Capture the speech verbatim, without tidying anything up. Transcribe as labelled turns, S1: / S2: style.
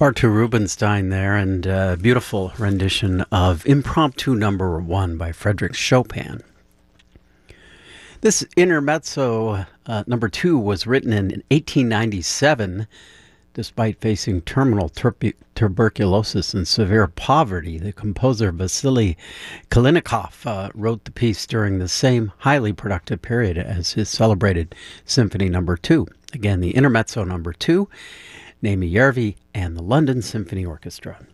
S1: Artur Rubinstein there, and a beautiful rendition of Impromptu Number One by Frédéric Chopin. This intermezzo uh, number two was written in eighteen ninety-seven. Despite facing terminal turbu- tuberculosis and severe poverty, the composer Vasily Kalinikov uh, wrote the piece during the same highly productive period as his celebrated Symphony Number Two. Again, the intermezzo number two, Némi Järvi and the London Symphony Orchestra.